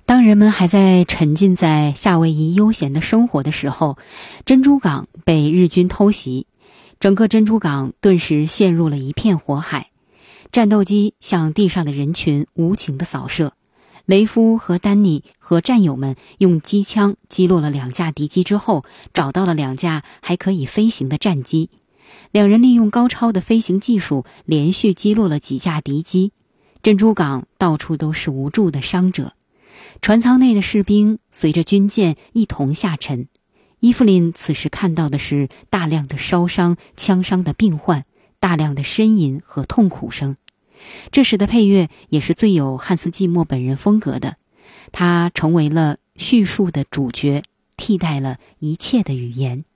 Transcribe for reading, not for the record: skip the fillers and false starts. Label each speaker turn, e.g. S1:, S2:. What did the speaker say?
S1: 当人们还在沉浸在夏威夷悠闲的生活的时候，珍珠港被日军偷袭，整个珍珠港顿时陷入了一片火海。战斗机向地上的人群无情地扫射，雷夫和丹尼和战友们用机枪击落了2架敌机之后，找到了2架还可以飞行的战机。2人利用高超的飞行技术，连续击落了几架敌机。珍珠港到处都是无助的伤者，船舱内的士兵随着军舰一同下沉。伊芙琳此时看到的是大量的烧伤、枪伤的病患，大量的呻吟和痛苦声。这时的配乐也是最有汉斯季默本人风格的，它成为了叙述的主角，替代了一切的语言。